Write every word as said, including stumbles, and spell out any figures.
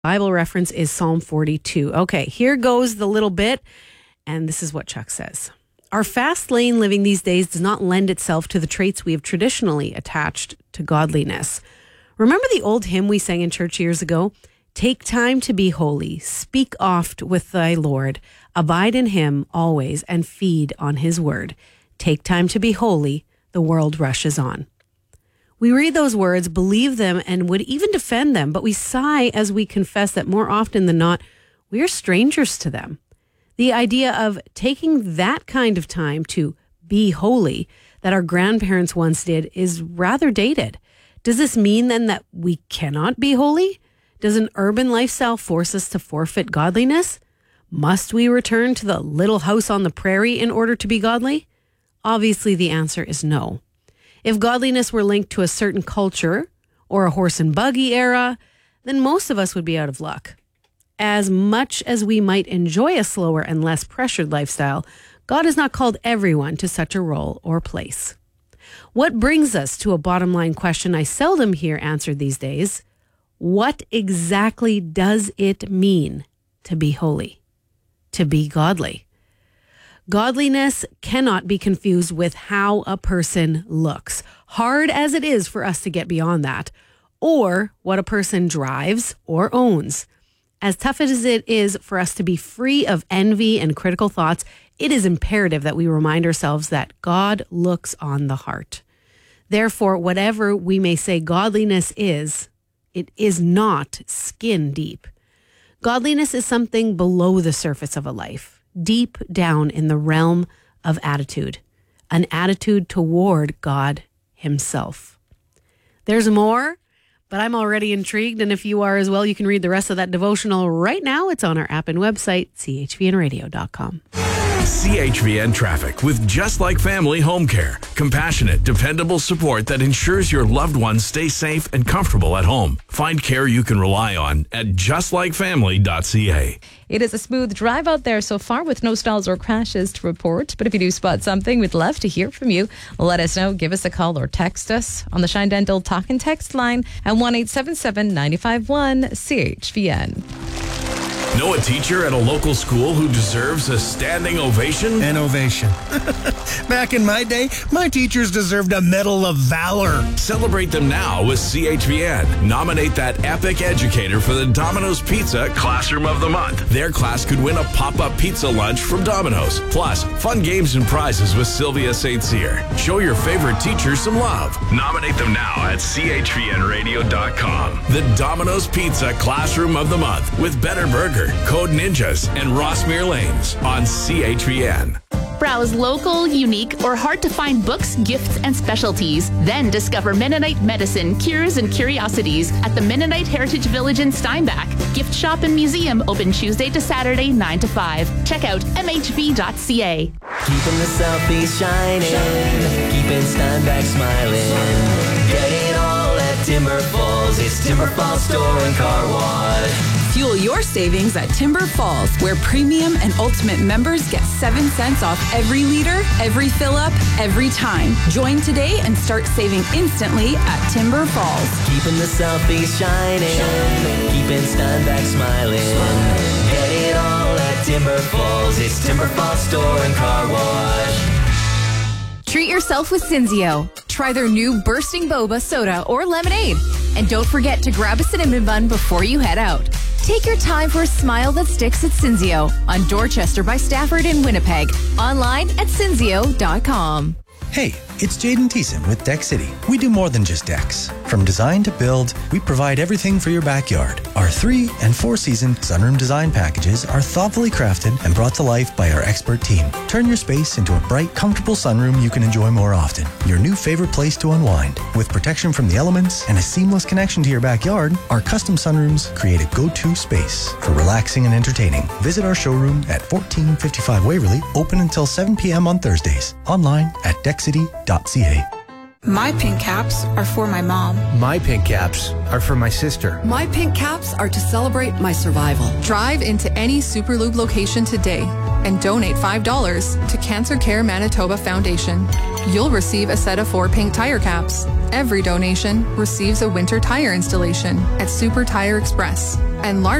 Bible reference is Psalm forty-two. Okay, here goes the little bit, and this is what Chuck says. Our fast lane living these days does not lend itself to the traits we have traditionally attached to godliness. Remember the old hymn we sang in church years ago? Take time to be holy, speak oft with thy Lord, abide in him always, and feed on his word. Take time to be holy, the world rushes on. We read those words, believe them, and would even defend them, but we sigh as we confess that more often than not, we are strangers to them. The idea of taking that kind of time to be holy that our grandparents once did is rather dated. Does this mean then that we cannot be holy? Does an urban lifestyle force us to forfeit godliness? Must we return to the little house on the prairie in order to be godly? Obviously, the answer is no. If godliness were linked to a certain culture or a horse and buggy era, then most of us would be out of luck. As much as we might enjoy a slower and less pressured lifestyle, God has not called everyone to such a role or place. What brings us to a bottom line question I seldom hear answered these days. What exactly does it mean to be holy, to be godly? Godliness cannot be confused with how a person looks, hard as it is for us to get beyond that, or what a person drives or owns. As tough as it is for us to be free of envy and critical thoughts, it is imperative that we remind ourselves that God looks on the heart. Therefore, whatever we may say godliness is, it is not skin deep. Godliness is something below the surface of a life, deep down in the realm of attitude, an attitude toward God himself. There's more, but I'm already intrigued, and if you are as well, you can read the rest of that devotional right now. It's on our app and website, c h v n radio dot com. C H V N Traffic with Just Like Family Home Care. Compassionate, dependable support that ensures your loved ones stay safe and comfortable at home. Find care you can rely on at just like family dot c a. It is a smooth drive out there so far with no stalls or crashes to report. But if you do spot something, we'd love to hear from you. Let us know. Give us a call or text us on the Shine Dental Talk and Text line at one eight seven seven, nine five one, C H V N. Know a teacher at a local school who deserves a standing ovation? An ovation. Back in my day, my teachers deserved a Medal of Valor. Celebrate them now with C H V N. Nominate that epic educator for the Domino's Pizza Classroom of the Month. Their class could win a pop-up pizza lunch from Domino's. Plus, fun games and prizes with Sylvia Saint Cyr. Show your favorite teacher some love. Nominate them now at c h v n radio dot com. The Domino's Pizza Classroom of the Month with Better Burger, Code Ninjas, and Rossmere Lanes on C H V N. Browse local, unique, or hard-to-find books, gifts, and specialties. Then discover Mennonite medicine, cures, and curiosities at the Mennonite Heritage Village in Steinbach. Gift shop and museum open Tuesday to Saturday, nine to five. Check out m h v dot c a. Keeping the Southeast shining, shining. Keeping Steinbach smiling. Get it all at Timber Falls. It's Timber Falls Store and Car Wash. Fuel your savings at Timber Falls, where premium and ultimate members get seven cents off every liter, every fill-up, every time. Join today and start saving instantly at Timber Falls. Keeping the Southeast shining, shining. Keeping Steinbach smiling. smiling. Get it all at Timber Falls. It's Timber Falls Store and Car Wash. Treat yourself with Cinzio. Try their new Bursting Boba soda or lemonade. And don't forget to grab a cinnamon bun before you head out. Take your time for a smile that sticks at Cinzio on Dorchester by Stafford in Winnipeg. Online at cinzio dot com. Hey, it's Jaden Thiessen with Deck City. We do more than just decks. From design to build, we provide everything for your backyard. Our three and four season sunroom design packages are thoughtfully crafted and brought to life by our expert team. Turn your space into a bright, comfortable sunroom you can enjoy more often. Your new favorite place to unwind. With protection from the elements and a seamless connection to your backyard, our custom sunrooms create a go-to space for relaxing and entertaining. Visit our showroom at fourteen fifty-five Waverly, open until seven p.m. on Thursdays. Online at deck city dot c a. My pink caps are for my mom. My pink caps are for my sister. My pink caps are to celebrate my survival. Drive into any Superlube location today and donate five dollars to Cancer Care Manitoba Foundation. You'll receive a set of four pink tire caps. Every donation receives a winter tire installation at Super Tire Express and large